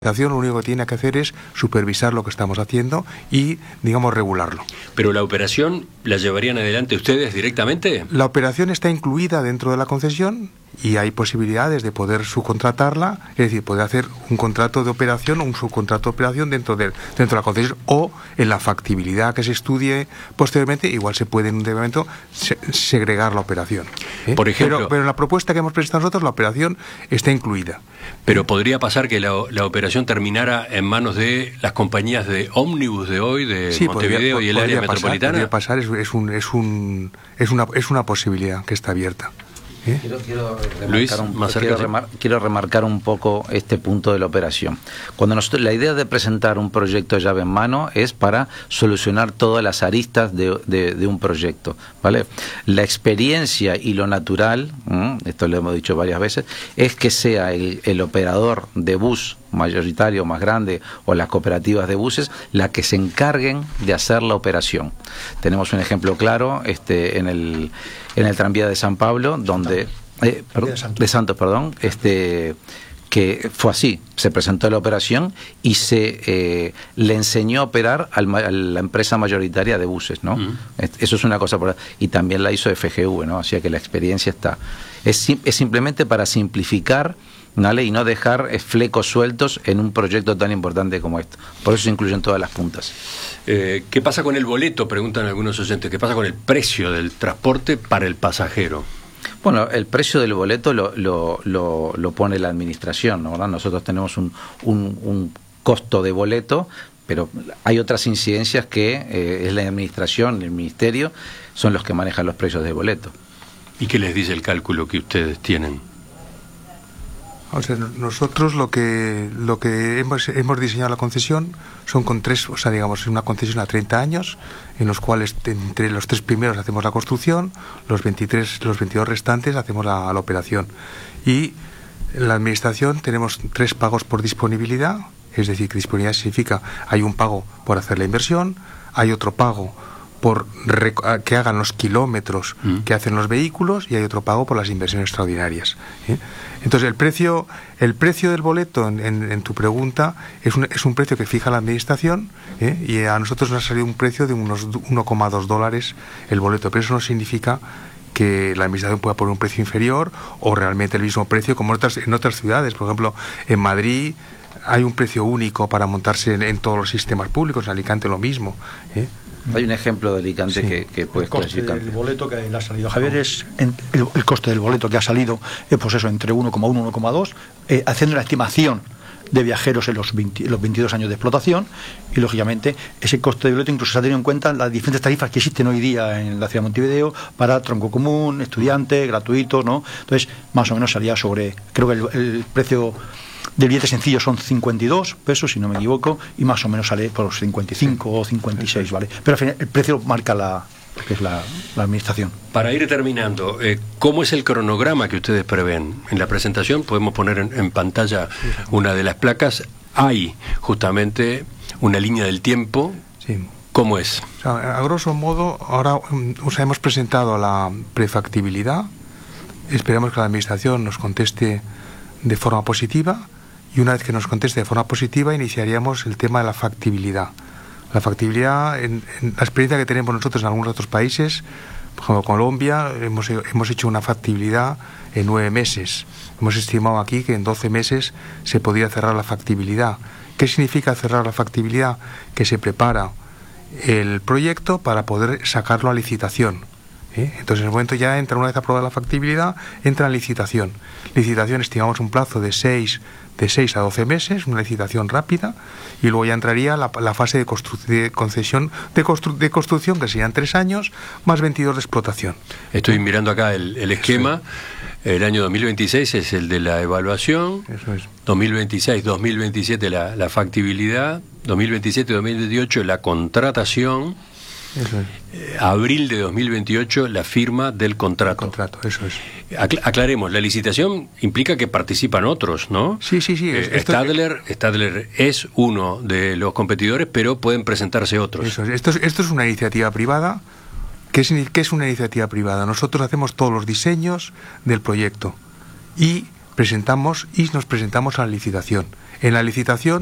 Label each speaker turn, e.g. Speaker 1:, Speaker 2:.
Speaker 1: Lo único que tiene que hacer es supervisar lo que estamos haciendo y, digamos, regularlo.
Speaker 2: ¿Pero la operación la llevarían adelante ustedes directamente?
Speaker 1: La operación está incluida dentro de la concesión y hay posibilidades de poder subcontratarla, es decir, poder hacer un contrato de operación o un subcontrato de operación dentro de la concesión, o en la factibilidad que se estudie posteriormente, igual se puede en un momento segregar la operación.
Speaker 2: Por ejemplo,
Speaker 1: pero en la propuesta que hemos presentado nosotros, la operación está incluida.
Speaker 2: Pero podría pasar que la operación terminara en manos de las compañías de ómnibus de hoy, de Montevideo y el área metropolitana.
Speaker 1: Podría pasar, es una posibilidad que está abierta.
Speaker 3: Quiero remarcar un poco este punto de la operación. Cuando la idea de presentar un proyecto llave en mano es para solucionar todas las aristas de un proyecto, ¿vale? La experiencia y lo natural, esto lo hemos dicho varias veces, es que sea el operador de bus mayoritario más grande o las cooperativas de buses la que se encarguen de hacer la operación. Tenemos un ejemplo claro en el tranvía de San Pablo, donde de Santos, que fue así, se presentó la operación y se le enseñó a operar a la empresa mayoritaria de buses, ¿no? Eso es una cosa, y también la hizo FGV, ¿no? Así que la experiencia está. Es simplemente para simplificar, ¿vale? Y no dejar flecos sueltos en un proyecto tan importante como esto. Por eso se incluyen todas las puntas.
Speaker 2: ¿Qué pasa con el boleto? Preguntan algunos oyentes. ¿Qué pasa con el precio del transporte para el pasajero?
Speaker 3: Bueno, el precio del boleto lo pone la administración, ¿no? ¿Verdad? Nosotros tenemos un costo de boleto, pero hay otras incidencias que es la administración, el ministerio, son los que manejan los precios de boleto.
Speaker 2: ¿Y qué les dice el cálculo que ustedes tienen?
Speaker 1: O sea, nosotros lo que hemos diseñado la concesión son con tres, o sea, digamos, una concesión a 30 años, en los cuales entre los 3 primeros hacemos la construcción, los 22 restantes hacemos la operación. Y en la administración tenemos 3 pagos por disponibilidad, es decir, que disponibilidad significa hay un pago por hacer la inversión, hay otro pago por que hagan los kilómetros que hacen los vehículos, y hay otro pago por las inversiones extraordinarias. Entonces el precio del boleto en tu pregunta es un precio que fija la administración, y a nosotros nos ha salido un precio de unos $1,2 el boleto, pero eso no significa que la administración pueda poner un precio inferior o realmente el mismo precio como en otras ciudades. Por ejemplo, en Madrid hay un precio único para montarse en todos los sistemas públicos, en Alicante lo mismo.
Speaker 3: Hay un ejemplo de Alicante que puedes clasificar.
Speaker 4: El boleto que le ha salido a Javier es el coste del boleto que ha salido, pues eso, entre 1,1 y 1,2, haciendo una estimación de viajeros en los 22 años de explotación, y lógicamente ese coste de boleto incluso se ha tenido en cuenta las diferentes tarifas que existen hoy día en la ciudad de Montevideo para tronco común, estudiante, gratuito, ¿no? Entonces, más o menos salía sobre, creo que el precio del billete sencillo son 52 pesos, si no me equivoco, y más o menos sale por los 55 o 56, ¿vale? Pero al final el precio marca la administración.
Speaker 2: Para ir terminando, ¿cómo es el cronograma que ustedes prevén? En la presentación podemos poner en pantalla una de las placas. Hay justamente una línea del tiempo.
Speaker 1: Sí.
Speaker 2: ¿Cómo es?
Speaker 1: O sea, a grosso modo, ahora hemos presentado la prefactibilidad. Esperamos que la administración nos conteste de forma positiva, y una vez que nos conteste de forma positiva iniciaríamos el tema de la factibilidad. La factibilidad, en la experiencia que tenemos nosotros en algunos otros países, por ejemplo Colombia, hemos hecho una factibilidad en 9 meses. Hemos estimado aquí que en 12 meses se podría cerrar la factibilidad. ¿Qué significa cerrar la factibilidad? Que se prepara el proyecto para poder sacarlo a licitación. Entonces en el momento ya entra, una vez aprobada la factibilidad, entra en licitación. Licitación estimamos un plazo de 6 a 12 meses, una licitación rápida, y luego ya entraría la fase de construcción, que serían 3 años, más 22 de explotación.
Speaker 2: Estoy mirando acá el esquema. El año 2026 es el de la evaluación.
Speaker 1: Eso es.
Speaker 2: 2026, 2027 la factibilidad, 2027, 2028 la contratación.
Speaker 1: Eso es.
Speaker 2: Abril de 2028 la firma del contrato.
Speaker 1: El contrato, eso es.
Speaker 2: Aclaremos, la licitación implica que participan otros, ¿no?
Speaker 1: Sí.
Speaker 2: Stadler es uno de los competidores, pero pueden presentarse otros.
Speaker 1: Eso es. Esto es una iniciativa privada. ¿Qué es una iniciativa privada? Nosotros hacemos todos los diseños del proyecto y nos presentamos a la licitación. En la licitación